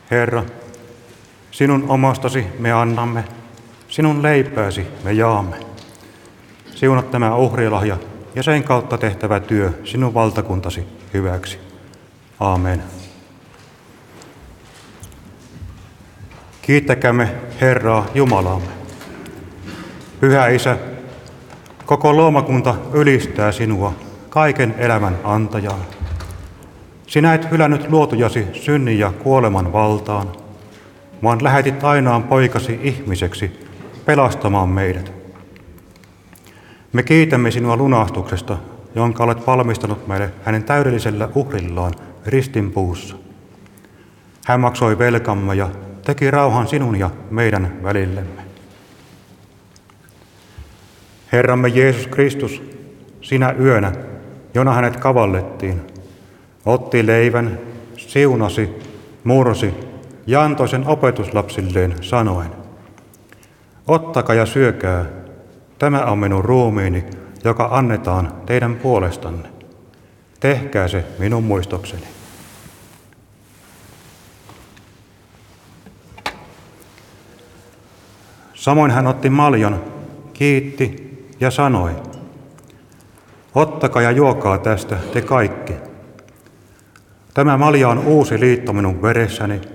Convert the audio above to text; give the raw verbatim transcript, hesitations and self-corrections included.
Herra, sinun omastasi me annamme, sinun leipääsi me jaamme. Siunat tämä uhrilahja ja sen kautta tehtävä työ sinun valtakuntasi hyväksi. Aamen. Kiittäkäämme Herraa Jumalaamme. Pyhä Isä, koko luomakunta ylistää sinua, kaiken elämän antajaa. Sinä et hylännyt luotujasi synnin ja kuoleman valtaan, vaan lähetit ainoan poikasi ihmiseksi pelastamaan meidät. Me kiitämme sinua lunastuksesta, jonka olet valmistanut meille hänen täydellisellä uhrillaan ristinpuussa. Hän maksoi velkamme ja teki rauhan sinun ja meidän välillemme. Herramme Jeesus Kristus, sinä yönä, jona hänet kavallettiin, otti leivän, siunasi, mursi ja antoi sen opetuslapsilleen sanoen: ottakaa ja syökää, tämä on minun ruumiini, joka annetaan teidän puolestanne. Tehkää se minun muistokseni. Samoin hän otti maljon, kiitti ja sanoi: ottakaa ja juokaa tästä te kaikki. Tämä malja on uusi liitto minun veressäni,